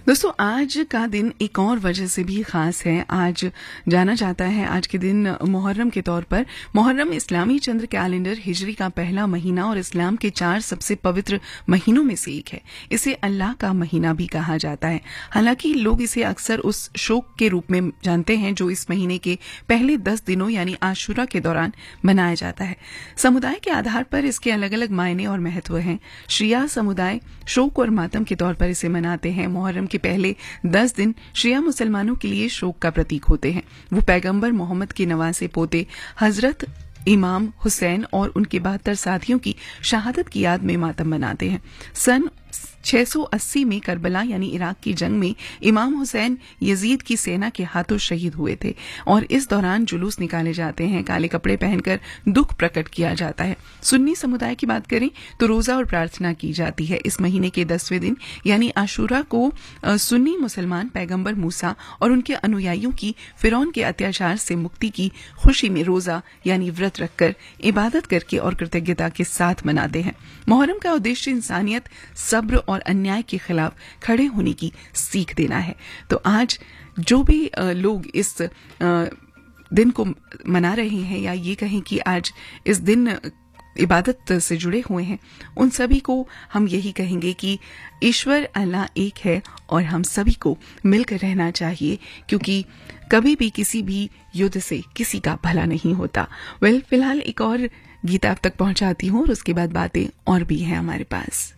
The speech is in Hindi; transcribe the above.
दोस्तों आज का दिन एक और वजह से भी खास है। आज जाना जाता है आज के दिन मुहर्रम के तौर पर। मुहर्रम इस्लामी चंद्र कैलेंडर हिजरी का पहला महीना और इस्लाम के 4 सबसे पवित्र महीनों में से एक है। इसे अल्लाह का महीना भी कहा जाता है। हालांकि लोग इसे अक्सर उस शोक के रूप में जानते हैं जो इस महीने के पहले 10 दिनों यानी आशुरा के दौरान मनाया जाता है। समुदाय के आधार पर इसके अलग अलग मायने और महत्व हैं। शिया समुदाय शोक और मातम के तौर पर इसे मनाते हैं। मुहर्रम के पहले 10 दिन शिया मुसलमानों के लिए शोक का प्रतीक होते हैं। वो पैगंबर मोहम्मद के नवासे पोते हजरत इमाम हुसैन और उनके 72 साथियों की शहादत की याद में मातम मनाते हैं। सन 680 में करबला यानी इराक की जंग में इमाम हुसैन यजीद की सेना के हाथों शहीद हुए थे और इस दौरान जुलूस निकाले जाते हैं। काले कपड़े पहनकर दुख प्रकट किया जाता है। सुन्नी समुदाय की बात करें तो रोजा और प्रार्थना की जाती है। इस महीने के 10वें दिन यानी आशुरा को सुन्नी मुसलमान पैगंबर मूसा और उनके अनुयायियों की फिरौन के अत्याचार से मुक्ति की खुशी में रोजा यानी व्रत रखकर इबादत करके और कृतज्ञता के साथ मनाते हैं। मुहर्रम का उद्देश्य इंसानियत, सब्र और अन्याय के खिलाफ खड़े होने की सीख देना है। तो आज जो भी लोग इस दिन को मना रहे हैं या ये कहें कि आज इस दिन इबादत से जुड़े हुए हैं, उन सभी को हम यही कहेंगे कि ईश्वर अल्लाह एक है और हम सभी को मिलकर रहना चाहिए, क्योंकि कभी भी किसी भी युद्ध से किसी का भला नहीं होता। फिलहाल एक और गीत आप तक पहुंचाती हूँ और उसके बाद बातें और भी हैं हमारे पास।